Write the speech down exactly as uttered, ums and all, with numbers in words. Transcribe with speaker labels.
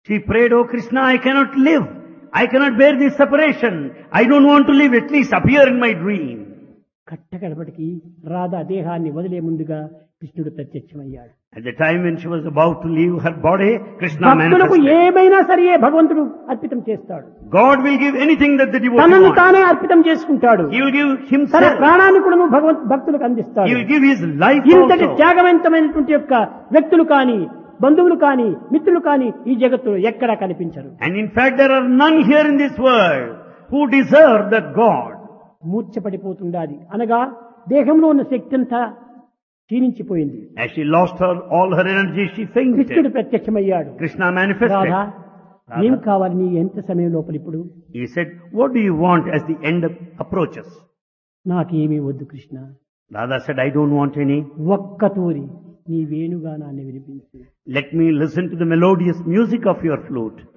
Speaker 1: She prayed, "Oh Krishna, I cannot live. I cannot bear this separation. I don't want to live. At least appear in my dream."
Speaker 2: కట్టకడపటికి Radha దేహాన్ని వదిలే ముందుగా కృష్ణుడు ప్రత్యక్షమయ్యాడు.
Speaker 1: At the time when she was about to leave her body, Krishna
Speaker 2: భక్తులకు
Speaker 1: manifested.
Speaker 2: ఏమైనా సరే భగవంతుడు అర్పితం చేస్తాడు.
Speaker 1: God will give anything that the devotee
Speaker 2: తనను
Speaker 1: wants.
Speaker 2: తానే అర్పితం చేసుకుంటాడు.
Speaker 1: He will give
Speaker 2: తన
Speaker 1: himself.
Speaker 2: ప్రాణాన్ని కూడా భగవంతు భక్తులకు అందిస్తాడు.
Speaker 1: He will give his life
Speaker 2: ఇంతటి
Speaker 1: also.
Speaker 2: త్యాగవంతమైనటువంటి యొక్క వ్యక్తులు కాని బంధువులు కాని మిత్రులు కాని ఈ జగత్తులో ఎక్కడా కనిపించరు.
Speaker 1: And in fact, there are none here in this world who deserve that God.
Speaker 2: మూర్ఛపడిపోతుండాలి అనగా దేహంలో ఉన్న శక్తి అంతా క్షీణించిపోయింది.
Speaker 1: As she lost her all her energy, she
Speaker 2: కృష్ణుడు
Speaker 1: fainted.
Speaker 2: ప్రత్యక్షమయ్యాడు.
Speaker 1: Krishna manifested.
Speaker 2: రాధా ఏం కావాలి నీ ఎంత సమయం లోపల ఇప్పుడు?
Speaker 1: He said, "What do you want as the end of- approaches?"
Speaker 2: నాకేమీ వద్దు Krishna,
Speaker 1: Radha said, "I don't want any.
Speaker 2: ఒక్క తూరి నీ వేణుగానాన్ని వినిపించు.
Speaker 1: Let me listen to the melodious music of your flute."